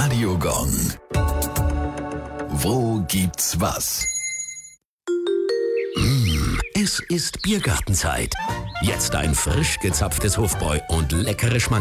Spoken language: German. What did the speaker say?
Radiogong. Wo gibt's was? Es ist Biergartenzeit. Jetzt ein frisch gezapftes Hofbräu und leckere Schmankerl.